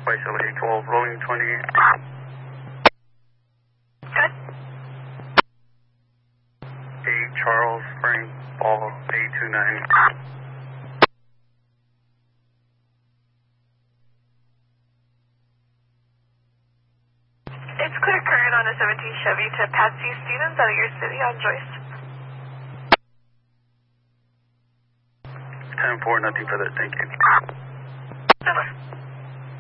Southwest LA 12, rolling 20. Good. A Charles Frank Ball A29. It's clear current on a 17 Chevy to Patsy Stevens out of your city on Joyce. 10-4, nothing further, thank you. Bye-bye.